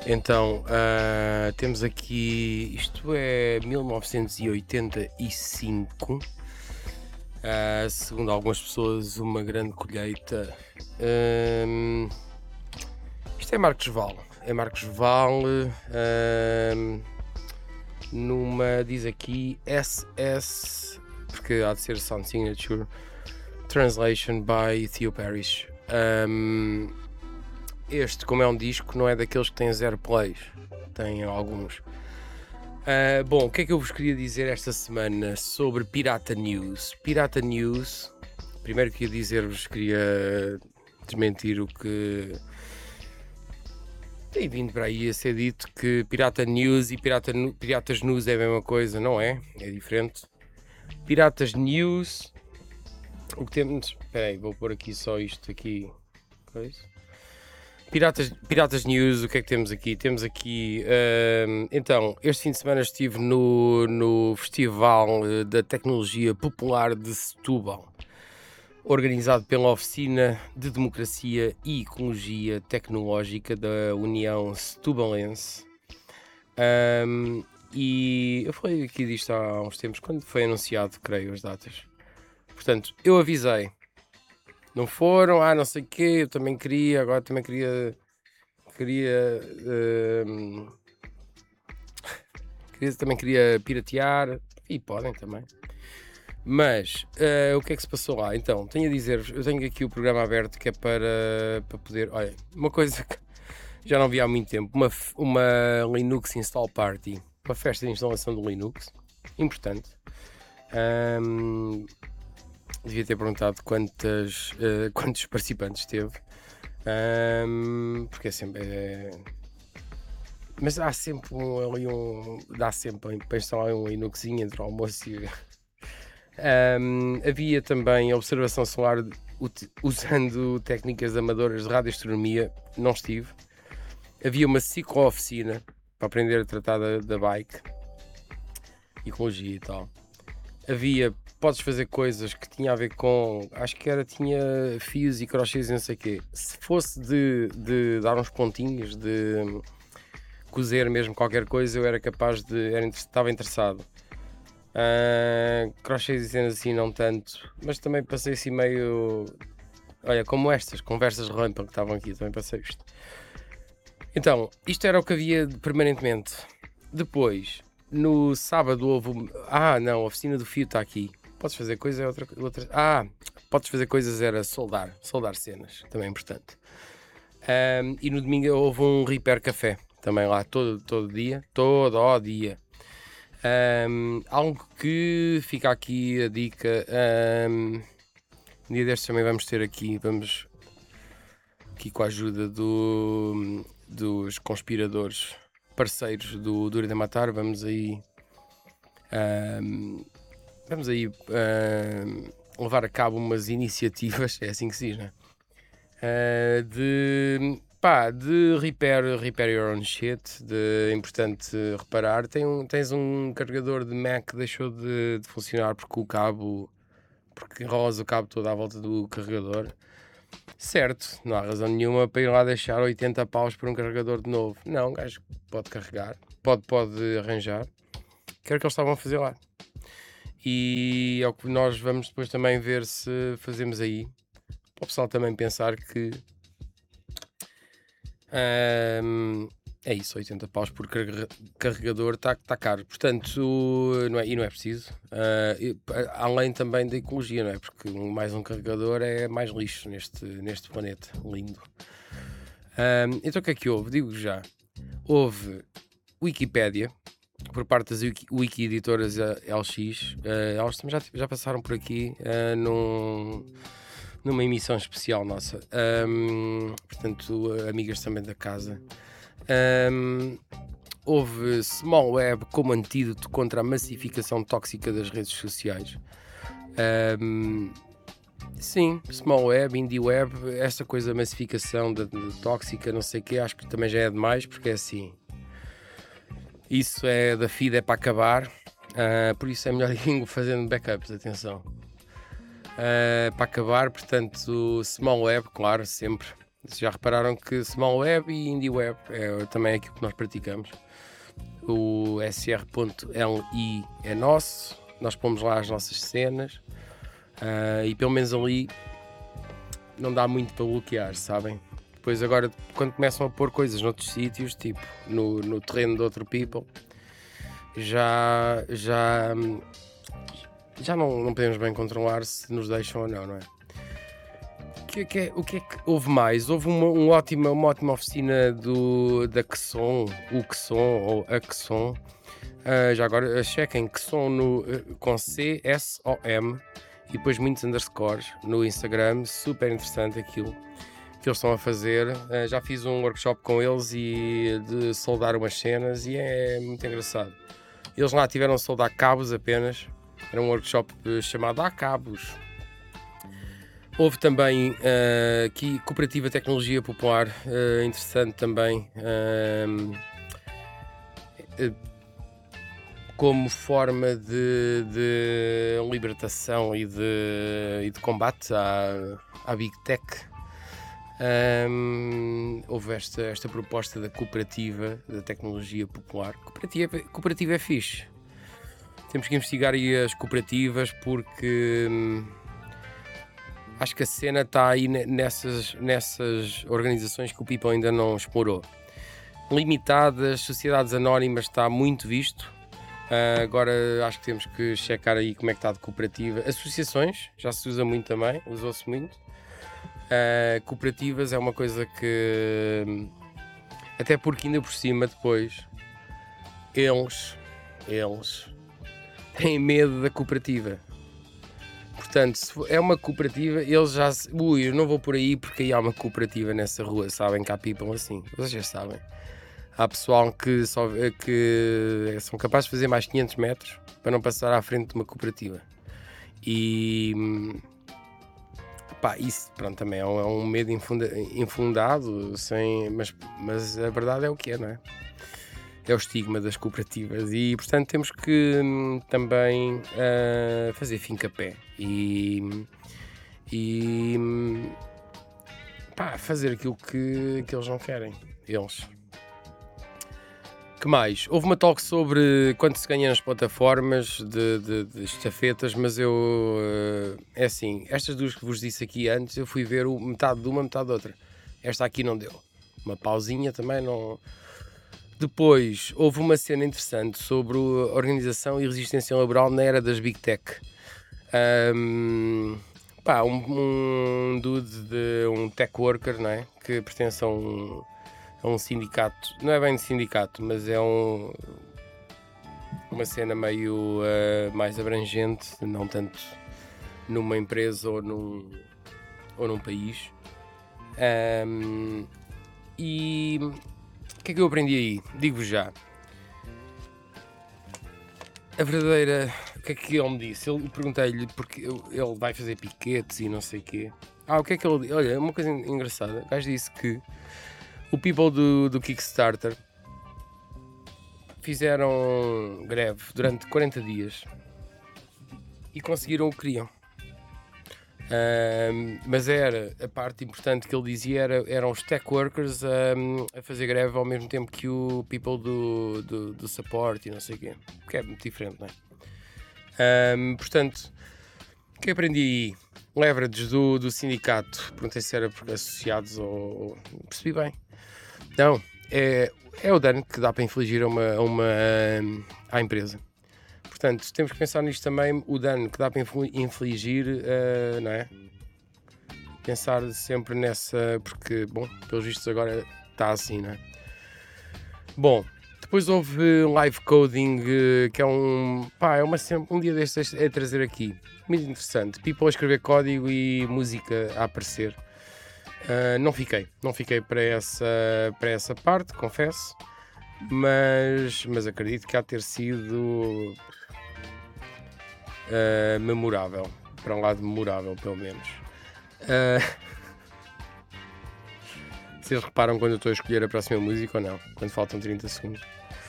Então, temos aqui, isto é 1985, segundo algumas pessoas, uma grande colheita. Ahm, Isto é Marcos Vale. É Marcos Vale, diz aqui SS, porque há de ser Sound Signature, Translation by Theo Parrish. Este, como é um disco, não é daqueles que têm 0 plays, tem alguns. Bom, o que é que eu vos queria dizer esta semana sobre Pirata News? Pirata News, primeiro queria dizer-vos, queria desmentir o que tem vindo para aí a ser dito, que Pirata News e Piratas News é a mesma coisa, não é? É diferente. Piratas News, o que temos... Espera aí, vou pôr aqui só isto aqui. Coisa. Piratas News, o que é que temos aqui? Temos aqui, então, este fim de semana estive no Festival da Tecnologia Popular de Setúbal, organizado pela Oficina de Democracia e Ecologia Tecnológica da União Setubalense. E eu falei aqui disto há uns tempos, quando foi anunciado, creio, as datas. Portanto, eu avisei. Não foram, não sei o quê, eu também queria, agora também queria também queria piratear, e podem também. Mas o que é que se passou lá? Então, tenho a dizer-vos, eu tenho aqui o programa aberto que é para poder. Olha, uma coisa que já não vi há muito tempo, uma Linux Install Party, uma festa de instalação do Linux, importante. Devia ter perguntado quantos participantes teve, porque é sempre. Mas há sempre dá sempre para instalar um Linuxinho entre o almoço e. Havia também observação solar usando técnicas amadoras de radioastronomia, não estive. Havia uma ciclo-oficina para aprender a tratar da bike, ecologia e tal. Podes fazer coisas que tinha a ver com, acho que tinha fios e crochês e não sei o quê. Se fosse de dar uns pontinhos, de cozer mesmo qualquer coisa, eu era capaz estava interessado. Crochês e cenas assim não tanto, mas também passei assim meio, olha, como estas conversas relâmpago que estavam aqui, também passei isto. Então, isto era o que havia permanentemente. Depois, no sábado houve não, a oficina do fio está aqui. Podes fazer coisas, outra. Podes fazer coisas, era soldar cenas, também é importante. E no domingo houve um Repair Café, também lá, todo o dia. Algo que fica aqui a dica, um dia destes também vamos aqui com a ajuda dos conspiradores parceiros do Duro de Matar, vamos aí levar a cabo umas iniciativas, é assim que se diz, não é? De repair your own shit, é importante reparar. Tens um carregador de Mac que deixou de funcionar porque enrolas o cabo todo à volta do carregador. Certo, não há razão nenhuma para ir lá deixar 80 paus por um carregador de novo. Não, o gajo pode carregar, pode arranjar. Que era o que eles estavam a fazer lá. E é o que nós vamos depois também ver se fazemos aí. Para o pessoal também pensar que é isso, 80 paus por carregador está caro. Portanto, não é preciso. Além também da ecologia, não é? Porque mais um carregador é mais lixo neste planeta lindo. Então o que é que houve? Digo já. Houve Wikipédia, por parte das Wiki Editoras LX. Elas também já passaram por aqui numa emissão especial nossa. Portanto, amigas também da casa. Houve Small Web como antídoto contra a massificação tóxica das redes sociais. Sim, Small Web, Indie Web, esta coisa da massificação de tóxica, não sei o quê, acho que também já é demais, porque é assim. Isso é da feed, é para acabar. Por isso é melhor ir fazendo backups, atenção. Para acabar, portanto, Small Web, claro, sempre. Já repararam que Small Web e Indie Web é também aquilo que nós praticamos. O sr.li é nosso, nós pomos lá as nossas cenas e pelo menos ali não dá muito para bloquear, sabem? Depois agora, quando começam a pôr coisas noutros sítios, tipo no terreno de outro people, já não podemos bem controlar se nos deixam ou não é? O que é que houve mais? Houve uma ótima oficina da Xon, o Xon ou a Xon. Já agora chequem Xon com C-S-O-M e depois muitos underscores no Instagram. Super interessante aquilo que eles estão a fazer. Já fiz um workshop com eles e de soldar umas cenas e é muito engraçado. Eles lá tiveram a soldar cabos apenas. Era um workshop chamado A Cabos. Houve também aqui Cooperativa Tecnologia Popular, interessante também, como forma de libertação e de combate à Big Tech. Houve esta proposta da Cooperativa da Tecnologia Popular. Cooperativa é fixe. Temos que investigar aí as cooperativas porque acho que a cena está aí nessas organizações que o People ainda não explorou. Limitadas, sociedades anónimas está muito visto. Agora acho que temos que checar aí como é que está de cooperativa. Associações, já se usa muito também, usou-se muito. Cooperativas é uma coisa que, até porque ainda por cima depois, eles têm medo da cooperativa. Portanto, se é uma cooperativa, eles já... eu não vou por aí porque aí há uma cooperativa nessa rua, sabem que há people assim, vocês já sabem. Há pessoal que são capazes de fazer mais 500 metros para não passar à frente de uma cooperativa. E... isso pronto, também é um medo infundado, mas a verdade é o que é, não é? É o estigma das cooperativas e, portanto, temos que também fazer fim-capé e fazer aquilo que eles não querem. Que mais? Houve uma talk sobre quanto se ganha nas plataformas de estafetas, mas é assim, estas duas que vos disse aqui antes, eu fui ver metade de uma, metade da outra. Esta aqui não deu. Uma pausinha também não... Depois, houve uma cena interessante sobre a organização e resistência laboral na era das Big Tech. Um dude um tech worker, não é? Que pertence a um sindicato, não é bem de sindicato, mas é uma cena meio mais abrangente, não tanto numa empresa ou num país. E o que é que eu aprendi aí? Digo-vos já. A verdadeira... O que é que ele me disse? Eu perguntei-lhe porque ele vai fazer piquetes e não sei o quê. O que é que ele disse? Olha, uma coisa engraçada. O gajo disse que o people do Kickstarter fizeram greve durante 40 dias e conseguiram o que queriam. Mas a parte importante que ele dizia eram os tech workers a fazer greve ao mesmo tempo que o people do support e não sei o quê, que é muito diferente, não é? Portanto, o que aprendi aí? Leverage do sindicato, perguntei se era porque associados ou percebi bem. Não, é o dano que dá para infligir à empresa. Portanto, temos que pensar nisto também, o dano que dá para infligir, não é? Pensar sempre nessa, porque, bom, pelos vistos agora está assim, não é? Bom, depois houve live coding, que é um dia destes a trazer aqui. Muito interessante. People a escrever código e música a aparecer. Não fiquei para essa parte, confesso. Mas acredito que há de ter sido memorável, para um lado memorável pelo menos. Vocês reparam quando eu estou a escolher a próxima música ou não? Quando faltam 30 segundos.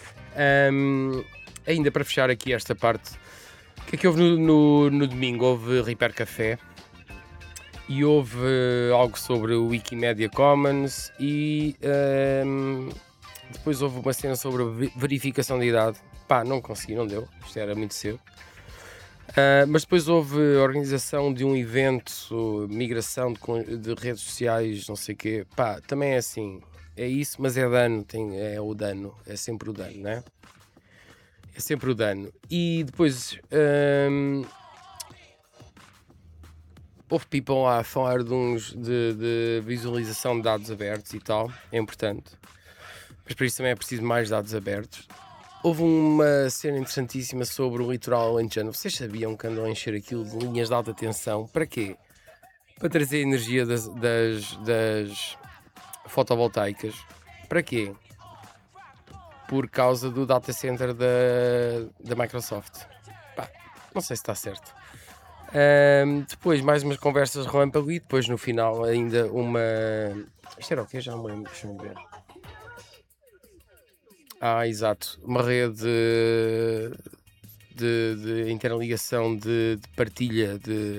Ainda para fechar aqui esta parte, o que é que houve no domingo? Houve Repair Café e houve algo sobre o Wikimedia Commons e depois houve uma cena sobre a verificação de idade. Pá, não consegui, não deu, isto era muito cedo. Mas depois houve a organização de um evento, migração de redes sociais, não sei o quê. Pá, também é assim, é isso, mas é dano, é o dano, é sempre o dano, né? É sempre o dano. E depois houve people lá a falar de visualização de dados abertos e tal, é importante. Mas para isso também é preciso mais dados abertos. Houve uma cena interessantíssima sobre o litoral alentejano. Vocês sabiam que andam a encher aquilo de linhas de alta tensão? Para quê? Para trazer energia das fotovoltaicas. Para quê? Por causa do data center da Microsoft. Pá, não sei se está certo. Depois mais umas conversas relâmpago e depois no final ainda uma... Isto era o quê? Já não me lembro, deixa-me ver. Exato. Uma rede de interligação, de partilha,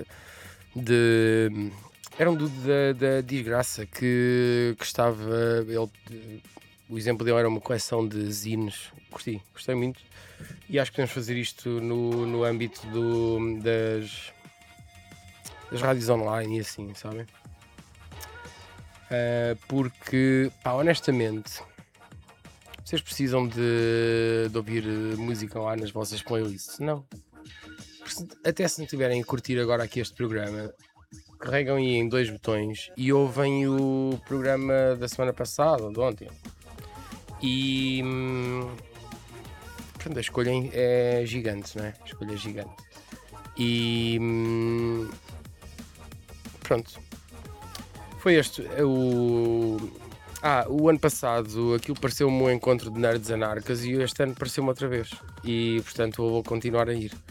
era da desgraça que estava... o exemplo dele era uma coleção de zines. Gostei muito. E acho que podemos fazer isto no âmbito das rádios online e assim, sabem? Porque, pá, honestamente... Vocês precisam de ouvir música lá nas vossas playlists? Não. Até se não estiverem a curtir agora aqui este programa, carregam aí em 2 botões e ouvem o programa da semana passada ou de ontem. E portanto, a escolha é gigante, não é? A escolha é gigante. E pronto. Foi este o ano passado aquilo pareceu-me um encontro de nerds anarcas e este ano pareceu-me outra vez. E portanto eu vou continuar a ir.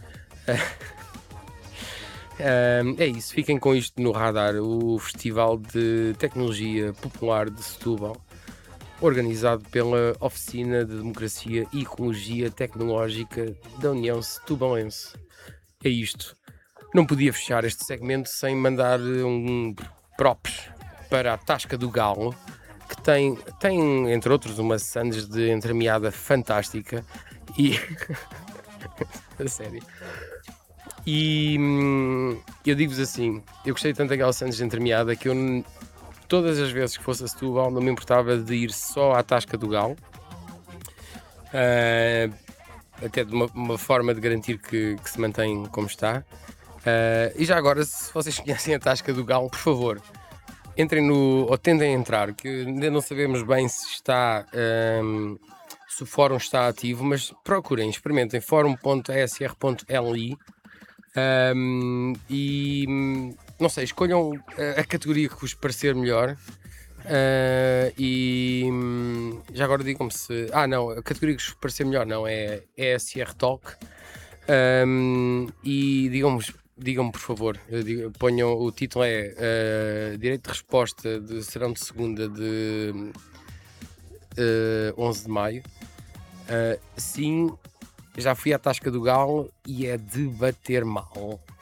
É isso, fiquem com isto no radar. O Festival de Tecnologia Popular de Setúbal, organizado pela Oficina de Democracia e Ecologia Tecnológica da União Setubalense. É isto. Não podia fechar este segmento sem mandar um props para a Tasca do Galo, que tem entre outros uma sandes de entremeada fantástica e a sério. E eu digo-vos assim, eu gostei tanto daquela sandes de entremeada que eu todas as vezes que fosse a Setúbal não me importava de ir só à Tasca do Galo, até de uma forma de garantir que se mantém como está. E já agora, se vocês conhecem a Tasca do Galo, por favor, entrem ou tentem entrar, que ainda não sabemos bem se está se o fórum está ativo, mas procurem, experimentem fórum.esr.li e não sei, escolham a categoria que vos parecer melhor. E já agora digam-me se... não, a categoria que vos parecer melhor não é ESR Talk. E digam-me por favor, ponham, o título é direito de resposta de serão de segunda de 11 de maio. Sim, já fui à Tasca do Galo e é de bater mal.